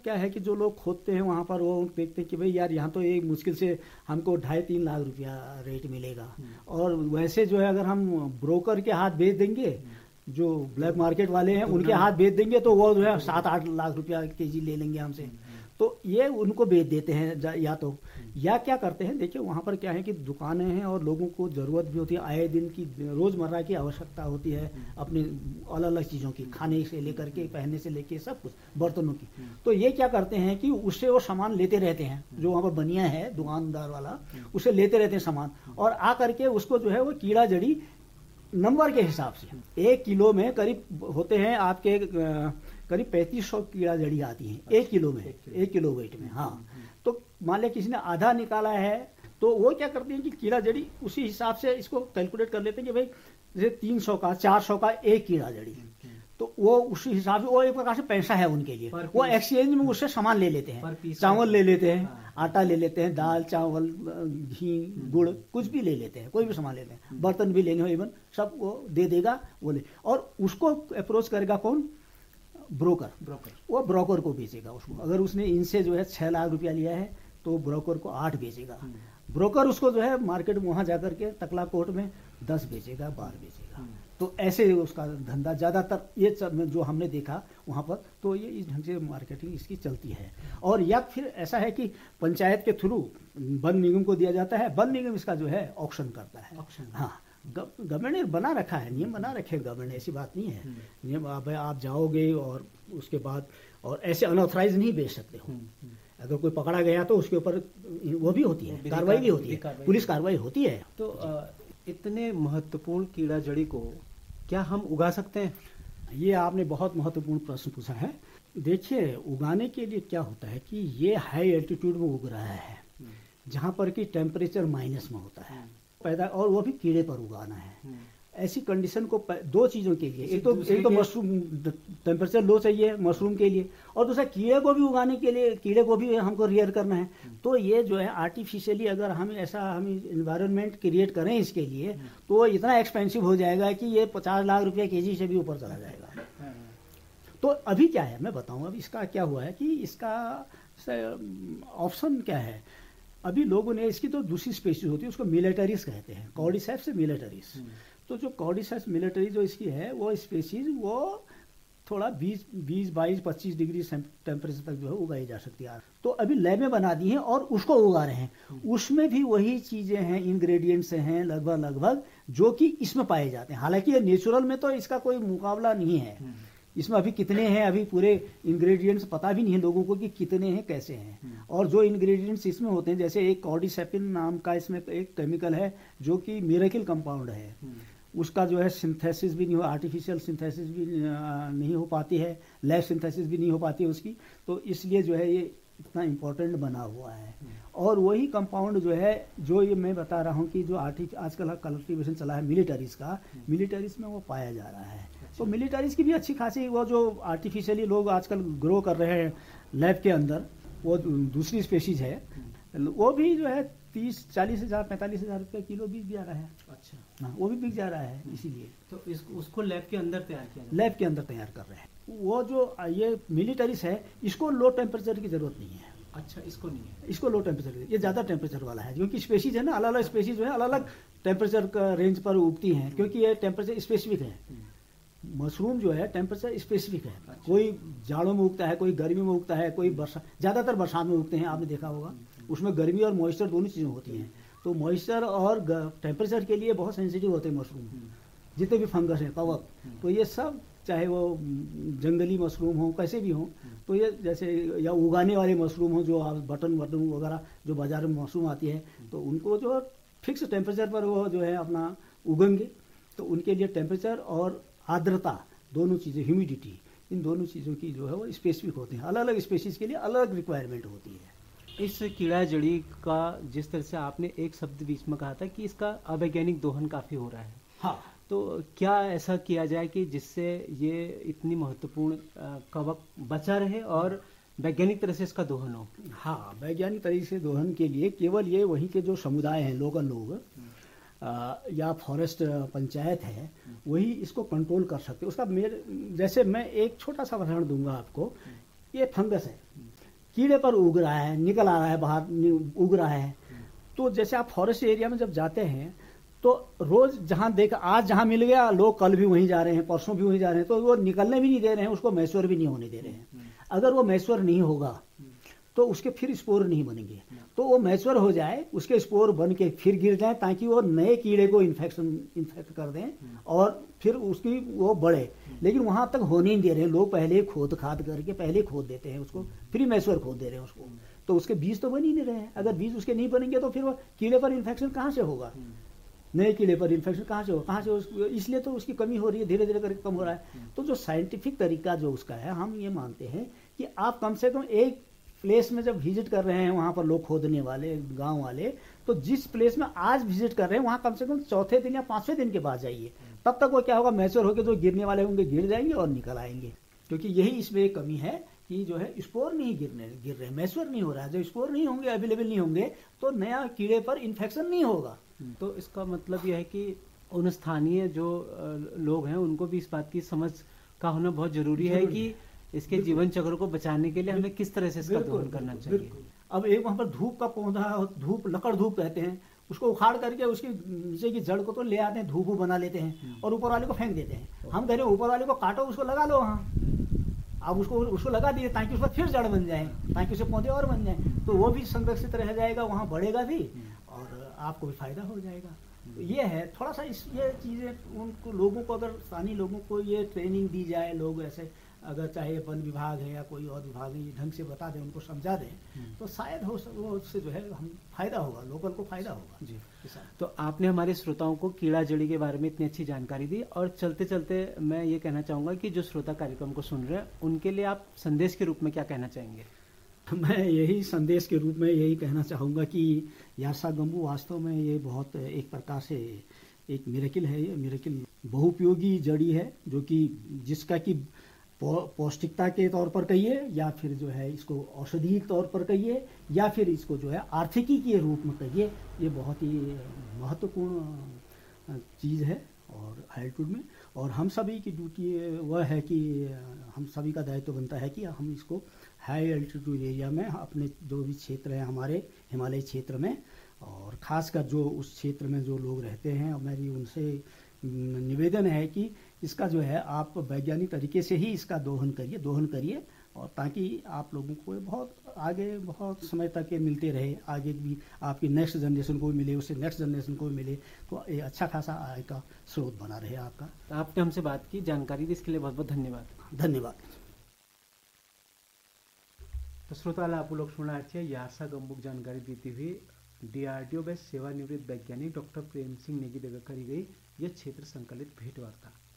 क्या है कि जो लोग खोदते हैं वहाँ पर वो देखते हैं कि भाई यार यहाँ तो एक मुश्किल से हमको 2.5-3 लाख रुपया रेट मिलेगा, और वैसे जो है अगर हम ब्रोकर के हाथ बेच देंगे, जो ब्लैक मार्केट वाले हैं उनके हाथ बेच देंगे, तो वो जो है 7-8 लाख रुपया केजी ले लेंगे हमसे। तो ये उनको बेच देते हैं या तो, या क्या करते हैं, देखिए वहाँ पर क्या है कि दुकानें हैं और लोगों को ज़रूरत भी होती है, आए दिन की रोज़मर्रा की आवश्यकता होती है अपने अलग अलग चीज़ों की, खाने से लेकर के पहनने से लेके सब कुछ, बर्तनों की। तो ये क्या करते हैं कि उससे वो सामान लेते रहते हैं, जो वहाँ पर बनिया है दुकानदार वाला, उसे लेते रहते हैं सामान, और आ करके उसको जो है वो कीड़ा जड़ी नंबर के हिसाब से 1 किलो में करीब होते हैं आपके करीब 3500 कीड़ा जड़ी आती हैं 1 किलो में, 1 किलो वेट में। हाँ, तो मान लिया किसी ने आधा निकाला है, तो वो क्या करते हैं कि कीड़ा जड़ी उसी हिसाब से इसको कैलकुलेट कर लेते हैं कि भाई जैसे 300 का 400 का एक कीड़ा जड़ी, तो वो उसी हिसाब से वो एक प्रकार से पैसा है उनके लिए, वो एक्सचेंज में उससे सामान ले लेते हैं, चावल ले लेते हैं, आटा ले लेते हैं, दाल चावल घी गुड़ कुछ भी ले लेते हैं, कोई भी सामान लेते हैं, बर्तन भी लेने हो इवन सब वो दे देगा वो ले, और उसको अप्रोच करेगा कौन, ब्रोकर। वो ब्रोकर को बेचेगा उसको, अगर उसने इनसे जो है 6 लाख रुपया लिया है तो ब्रोकर को 8 बेचेगा, ब्रोकर उसको जो है मार्केट में वहां जाकर के तकला कोर्ट में 10 बेचेगा 12 बेचेगा। तो ऐसे उसका धंधा ज़्यादातर ये जो हमने देखा वहाँ पर, तो ये इस ढंग से मार्केटिंग इसकी चलती है। और या फिर ऐसा है कि पंचायत के थ्रू वन निगम को दिया जाता है, वन निगम इसका जो है ऑक्शन करता है। हाँ, गवर्नमेंट ने बना रखा है, नियम बना रखे हैं गवर्नमेंट ने, ऐसी बात नहीं है। नियम आप जाओगे और उसके बाद और ऐसे अनऑथराइज नहीं बेच सकते हो, अगर कोई पकड़ा गया तो उसके ऊपर वो भी होती है, कार्रवाई भी होती है, पुलिस कार्रवाई होती है। तो इतने महत्वपूर्ण कीड़ा जड़ी को क्या हम उगा सकते हैं? ये आपने बहुत महत्वपूर्ण प्रश्न पूछा है। देखिए, उगाने के लिए क्या होता है कि ये हाई एल्टीट्यूड में उग रहा है, जहाँ पर कि टेम्परेचर माइनस में होता है पैदा, और वो भी कीड़े पर उगाना है। ऐसी कंडीशन को दो चीज़ों के लिए, एक तो मशरूम टेम्परेचर लो चाहिए मशरूम के लिए, और दूसरा कीड़े को भी उगाने के लिए, कीड़े को भी हमको रियर करना है। तो ये जो है आर्टिफिशियली अगर हम इन्वायरमेंट क्रिएट करें इसके लिए, तो इतना एक्सपेंसिव हो जाएगा कि ये 50 लाख रुपये केजी से भी ऊपर चला जाएगा। तो अभी क्या है मैं बताऊँ, अब इसका क्या हुआ है कि इसका ऑप्शन क्या है। अभी लोगों ने इसकी तो दूसरी स्पेशीज होती है, उसको मिलिटरीज कहते हैं, कॉर्डिसेप्स से मिलिटरीज। तो जो कॉर्डिसेप्स मिलिटरी जो इसकी है वो स्पेशीज वो थोड़ा 20-22-25 डिग्री टेम्परेचर तक जो है उगाई जा सकती है। तो अभी लैब में बना दी हैं और उसको उगा रहे हैं, उसमें भी वही चीज़ें हैं, इंग्रेडिएंट्स हैं लगभग जो कि इसमें पाए जाते हैं। हालांकि ये नेचुरल में तो इसका कोई मुकाबला नहीं है, इसमें अभी कितने हैं अभी पूरे इंग्रेडिएंट्स पता भी नहीं है लोगों को कि कितने हैं कैसे हैं। और जो इंग्रेडिएंट्स इसमें होते हैं, जैसे एक कॉर्डिसेपिन नाम का इसमें एक केमिकल है जो कि मिरेकल कंपाउंड है, उसका जो है सिंथेसिस भी नहीं हो, आर्टिफिशियल सिंथेसिस भी नहीं हो पाती है, लैब सिंथेसिस भी नहीं हो पाती है उसकी, तो इसलिए जो है ये इतना इम्पोर्टेंट बना हुआ है। और वही कंपाउंड जो है, जो ये मैं बता रहा हूँ कि जो आजकल कल्टिवेशन चला है मिलिटरीज का, मिलिटरीज में वो पाया जा रहा है। तो मिलिटरीज की भी अच्छी खासी वो जो आर्टिफिशियली लोग आजकल ग्रो कर रहे हैं लैब के अंदर, वो दूसरी स्पेशीज है, वो भी जो है 30-40 हज़ार 45 हज़ार रुपये किलो बिक जा रहा है। अच्छा, हाँ, वो भी बिक जा रहा है। इसीलिए तो उसको लैब के अंदर तैयार किया, लैब के अंदर तैयार कर रहे हैं। वो जो ये मिलिटरीज है, इसको लो टेम्परेचर की जरूरत नहीं है। अच्छा, इसको नहीं है, इसको लो टेम्परेचर, ये ज़्यादा टेम्परेचर वाला है, क्योंकि स्पेशीज है ना, अलग अलग स्पेशीज जो है अलग अलग टेम्परेचर का रेंज पर उगती हैं, क्योंकि ये टेम्परेचर स्पेसिफिक है। मशरूम जो है टेम्परेचर स्पेसिफिक है। अच्छा। कोई जाड़ों में उगता है, कोई गर्मी में उगता है, कोई ज़्यादातर बरसात में उगते हैं, आपने देखा होगा। उसमें गर्मी और मॉइस्चर दोनों चीज़ें होती हैं, तो मॉइस्चर और टेम्परेचर के लिए बहुत सेंसिटिव होते हैं मशरूम, जितने भी फंगस हैं, कवक। तो ये सब चाहे वो जंगली मशरूम हो कैसे भी हो, तो ये जैसे या उगाने वाले मशरूम हो जो बटन वगैरह जो बाजार में मशरूम आती है, तो उनको जो फिक्स टेम्परेचर पर वो जो है अपना उगेंगे। तो उनके लिए टेम्परेचर और आर्द्रता दोनों चीज़ें, ह्यूमिडिटी, इन दोनों चीज़ों की जो है वो स्पेसिफिक होते हैं, अलग अलग स्पेशीज के लिए अलग रिक्वायरमेंट होती है। इस कीड़ा जड़ी का जिस तरह से आपने एक शब्द बीच में कहा था कि इसका अवैज्ञानिक दोहन काफ़ी हो रहा है, हाँ, तो क्या ऐसा किया जाए कि जिससे ये इतनी महत्वपूर्ण कवक बचा रहे और वैज्ञानिक तरह से इसका दोहन हो? हाँ, वैज्ञानिक तरीके से दोहन के लिए केवल ये वहीं के जो समुदाय हैं, लोकल लोग या फॉरेस्ट पंचायत है, वही इसको कंट्रोल कर सकते। उसका जैसे मैं एक छोटा सा उदाहरण दूंगा आपको। ये फंगस है, कीड़े पर उग रहा है, निकल आ रहा है बाहर, उग रहा है। तो जैसे आप फॉरेस्ट एरिया में जब जाते हैं तो रोज जहां देख, आज जहां मिल गया लोग कल भी वहीं जा रहे हैं, परसों भी वहीं जा रहे हैं, तो वो निकलने भी नहीं दे रहे हैं, उसको मैच्योर भी नहीं होने दे रहे हैं। अगर वो मैच्योर नहीं होगा तो उसके फिर स्पोर नहीं बनेंगे। तो वो मैच्योर हो जाए, उसके स्पोर बन के फिर गिर जाए, ताकि वो नए कीड़े को इन्फेक्ट कर दें और फिर उसकी वो बढ़े। लेकिन वहां तक होने नहीं दे रहे हैं लोग, पहले खोद खाद करके पहले खोद देते हैं उसको, फिर मैच्योर खोद दे रहे हैं उसको। तो उसके बीज तो बन ही नहीं रहे हैं। अगर बीज उसके नहीं बनेंगे तो फिर वो कीड़े पर इन्फेक्शन कहाँ से होगा, नए कीड़े पर इन्फेक्शन कहाँ से होगा, कहाँ से? इसलिए तो उसकी कमी हो रही है, धीरे धीरे करके कम हो रहा है। तो जो साइंटिफिक तरीका जो उसका है, हम ये मानते हैं कि आप कम से कम एक प्लेस में जब विजिट कर रहे हैं, वहां पर लोग खोदने वाले गांव वाले, तो जिस प्लेस में आज विजिट कर रहे हैं वहां कम से कम चौथे दिन या पांचवें दिन के बाद जाइए। तब तक वो क्या होगा, मैच्योर होकर जो गिरने वाले होंगे गिर जाएंगे और निकल आएंगे। क्योंकि यही इसमें एक कमी है कि जो है स्पोर नहीं गिर रहे, मैच्योर नहीं हो रहा है। जब स्पोर नहीं होंगे, अवेलेबल नहीं होंगे, तो नया कीड़े पर इन्फेक्शन नहीं होगा। तो इसका मतलब यह है कि उन स्थानीय जो लोग हैं उनको भी इस बात की समझ का होना बहुत जरूरी है कि इसके जीवन चक्र को बचाने के लिए हमें किस तरह से इसका दोहन करना चाहिए। अब एक वहां पर धूप का पौधा, धूप लकड़ धूप कहते हैं, उसको उखाड़ करके उसकी नीचे की जड़ को तो ले आते हैं, धूप बना लेते हैं और ऊपर वाले को फेंक देते हैं। हम कह रहे हैं ऊपर वाले को काटो, उसको लगा लो वहाँ। अब उसको लगा दिए ताकि उसका फिर जड़ बन जाए, ताकि उसे पौधे और बन जाए, तो वो भी संरक्षित रह जाएगा, वहाँ बढ़ेगा भी और आपको भी फायदा हो जाएगा। तो ये है थोड़ा सा ये चीज़ें उनको लोगों को, अगर स्थानीय लोगों को ये ट्रेनिंग दी जाए, लोग ऐसे अगर चाहे वन विभाग है या कोई और विभाग है, ये ढंग से बता दें, उनको समझा दें, तो शायद वो उससे जो है हम फायदा होगा, लोकल को फायदा होगा जी। तो आपने हमारे श्रोताओं को कीड़ा जड़ी के बारे में इतनी अच्छी जानकारी दी, और चलते चलते मैं ये कहना चाहूँगा कि जो श्रोता कार्यक्रम को सुन रहे हैं उनके लिए आप संदेश के रूप में क्या कहना चाहेंगे? मैं यही संदेश के रूप में यही कहना चाहूँगा कि यार्सा गम्बू वास्तव में ये बहुत एक प्रकार से एक मिरेकिल है। ये मिरेकिल बहुपयोगी जड़ी है, जो कि जिसका कि पौष्टिकता के तौर पर कहिए, या फिर जो है इसको औषधीय तौर पर कहिए, या फिर इसको जो है आर्थिकी के रूप में कहिए, ये बहुत ही महत्वपूर्ण चीज़ है और एल्टीट्यूड में। और हम सभी की ड्यूटी वह है कि हम सभी का दायित्व बनता है कि हम इसको हाई एल्टीट्यूड एरिया में, अपने जो भी क्षेत्र हैं हमारे हिमालय क्षेत्र में, और ख़ासकर जो उस क्षेत्र में जो लोग रहते हैं, मेरी उनसे निवेदन है कि इसका जो है आप वैज्ञानिक तरीके से ही इसका दोहन करिए, और ताकि आप लोगों को बहुत आगे बहुत समय तक ये मिलते रहे, आगे भी आपकी नेक्स्ट जनरेशन को मिले, उससे नेक्स्ट जनरेशन को मिले, तो ये अच्छा खासा आय का स्रोत बना रहे आपका। तो आपने हमसे बात की, जानकारी दी, इसके लिए बहुत बहुत धन्यवाद। धन्यवाद। तो श्रोताला आप लोग सुना छे यार्सा गम्बुक जानकारी देती हुई DRDO में सेवानिवृत्त वैज्ञानिक डॉक्टर प्रेम सिंह नेगी देगा करी गई यह क्षेत्र संकलित भेंट वार्ता।